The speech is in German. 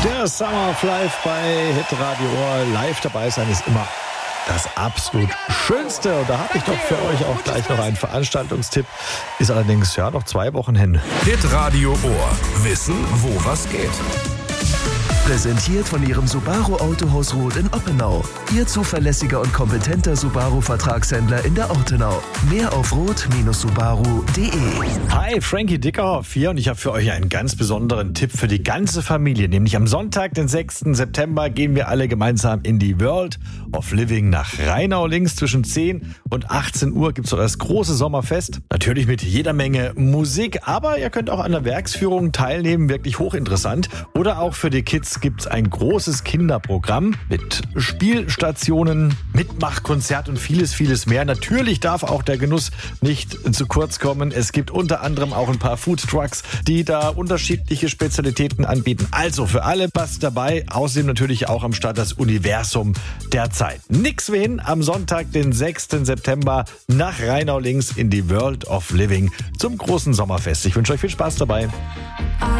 Der Summer of Life bei Hitradio Ohr. Live dabei sein ist immer das absolut Schönste. Und da habe ich doch für euch auch gleich noch einen Veranstaltungstipp. Ist allerdings noch 2 Wochen hin. Hitradio Ohr. Wissen, wo was geht. Präsentiert von Ihrem Subaru Autohaus Roth in Oppenau. Ihr zuverlässiger und kompetenter Subaru-Vertragshändler in der Ortenau. Mehr auf roth-subaru.de. Hi, Frankie Dickerhoff hier und ich habe für euch einen ganz besonderen Tipp für die ganze Familie. Nämlich am Sonntag, den 6. September, gehen wir alle gemeinsam in die World of Living nach Rheinau. Links zwischen 10 und 18 Uhr gibt es dort das große Sommerfest. Natürlich mit jeder Menge Musik, aber ihr könnt auch an der Werksführung teilnehmen. Wirklich hochinteressant. Oder auch für die Kids gibt es ein großes Kinderprogramm mit Spielstationen, Mitmachkonzert und vieles, vieles mehr. Natürlich darf auch der Genuss nicht zu kurz kommen. Es gibt unter anderem auch ein paar Foodtrucks, die da unterschiedliche Spezialitäten anbieten. Also für alle was dabei. Außerdem natürlich auch am Start das Universum der Zeit. Nix wie hin am Sonntag, den 6. September nach Rheinau links in die World of Living zum großen Sommerfest. Ich wünsche euch viel Spaß dabei.